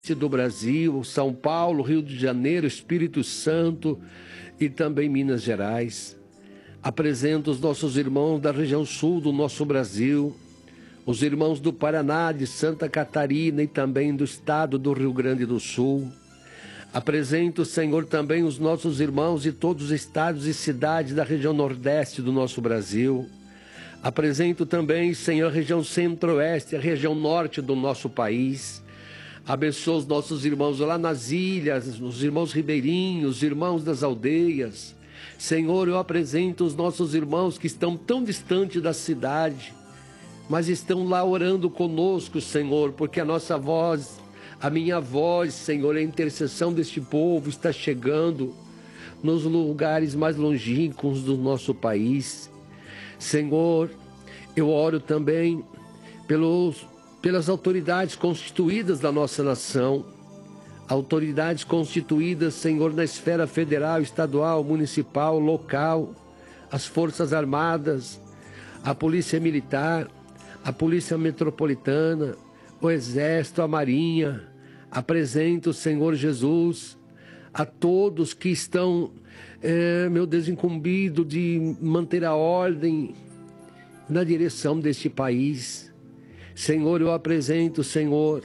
do Brasil, São Paulo, Rio de Janeiro, Espírito Santo e também Minas Gerais. Apresento os nossos irmãos da região sul do nosso Brasil, os irmãos do Paraná, de Santa Catarina e também do estado do Rio Grande do Sul. Apresento, Senhor, também os nossos irmãos de todos os estados e cidades da região nordeste do nosso Brasil. Apresento também, Senhor, a região centro-oeste, a região norte do nosso país. Abençoa os nossos irmãos lá nas ilhas, os irmãos ribeirinhos, os irmãos das aldeias. Senhor, eu apresento os nossos irmãos que estão tão distantes da cidade, mas estão lá orando conosco, Senhor, porque a nossa voz, a minha voz, Senhor, a intercessão deste povo está chegando nos lugares mais longínquos do nosso país. Senhor, eu oro também pelas autoridades constituídas da nossa nação, autoridades constituídas, Senhor, na esfera federal, estadual, municipal, local, as Forças Armadas, a Polícia Militar, a Polícia Metropolitana, o Exército, a Marinha. Apresento, Senhor Jesus, a todos que estão, meu Deus, incumbidos de manter a ordem na direção deste país. Senhor, eu apresento, Senhor,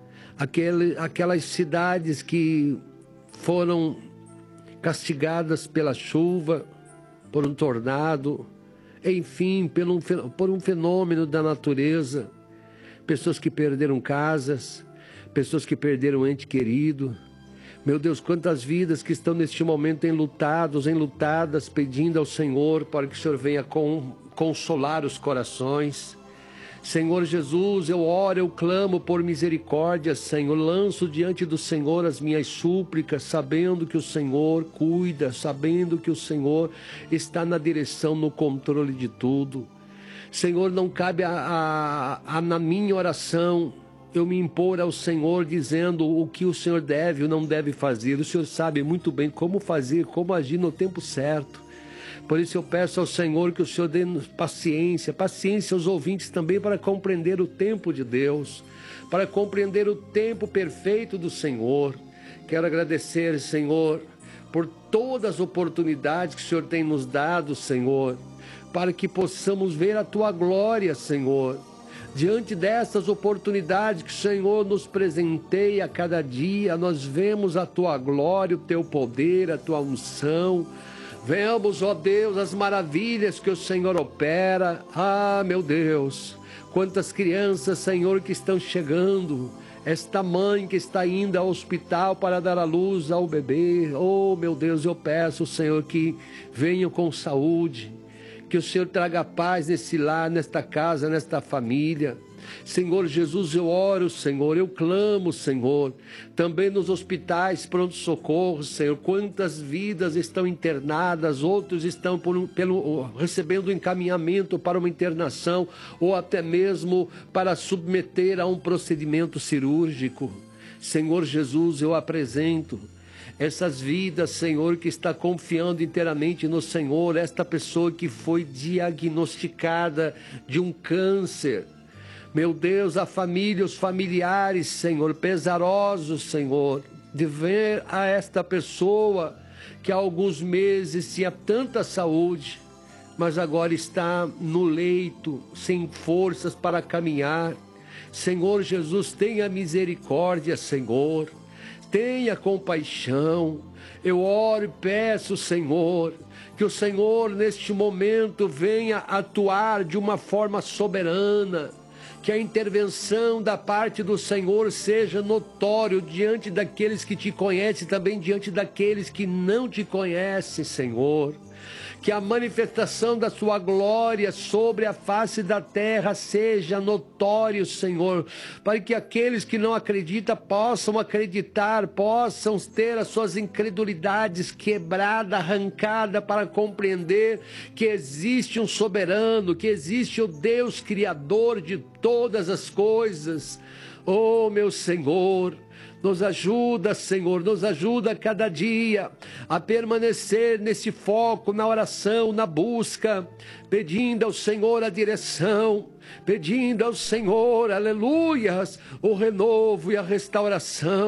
aquelas cidades que foram castigadas pela chuva, por um tornado, enfim, por um fenômeno da natureza. Pessoas que perderam casas, pessoas que perderam ente querido. Meu Deus, quantas vidas que estão neste momento enlutadas, pedindo ao Senhor para que o Senhor venha consolar os corações. Senhor Jesus, eu oro, eu clamo por misericórdia, Senhor, lanço diante do Senhor as minhas súplicas, sabendo que o Senhor cuida, sabendo que o Senhor está na direção, no controle de tudo. Senhor, não cabe na minha oração eu me impor ao Senhor dizendo o que o Senhor deve ou não deve fazer. O Senhor sabe muito bem como fazer, como agir no tempo certo. Por isso eu peço ao Senhor que o Senhor dê paciência aos ouvintes também para compreender o tempo de Deus, para compreender o tempo perfeito do Senhor. Quero agradecer, Senhor, por todas as oportunidades que o Senhor tem nos dado, Senhor, para que possamos ver a Tua glória, Senhor. Diante dessas oportunidades que o Senhor nos presenteia a cada dia, nós vemos a Tua glória, o Teu poder, a Tua unção. Vemos, ó Deus, as maravilhas que o Senhor opera. Ah, meu Deus, quantas crianças, Senhor, que estão chegando. Esta mãe que está indo ao hospital para dar à luz ao bebê. Oh, meu Deus, eu peço, Senhor, que venham com saúde. Que o Senhor traga paz nesse lar, nesta casa, nesta família. Senhor Jesus, eu oro, Senhor, eu clamo, Senhor, também nos hospitais, pronto-socorro, Senhor, quantas vidas estão internadas, outros estão recebendo encaminhamento para uma internação, ou até mesmo para submeter a um procedimento cirúrgico. Senhor Jesus, eu apresento essas vidas, Senhor, que está confiando inteiramente no Senhor, esta pessoa que foi diagnosticada de um câncer. Meu Deus, a família, os familiares, Senhor, pesarosos, Senhor, de ver a esta pessoa que há alguns meses tinha tanta saúde, mas agora está no leito, sem forças para caminhar. Senhor Jesus, tenha misericórdia, Senhor. Tenha compaixão. Eu oro e peço, Senhor, que o Senhor neste momento venha atuar de uma forma soberana, que a intervenção da parte do Senhor seja notório diante daqueles que te conhecem, também diante daqueles que não te conhecem, Senhor. Que a manifestação da sua glória sobre a face da terra seja notório, Senhor, para que aqueles que não acreditam possam acreditar, possam ter as suas incredulidades quebradas, arrancadas, para compreender que existe um soberano, que existe o Deus Criador de todas as coisas. Oh, meu Senhor, Nos ajuda, Senhor, nos ajuda cada dia a permanecer nesse foco, na oração, na busca, pedindo ao Senhor a direção, pedindo ao Senhor, aleluias, o renovo e a restauração.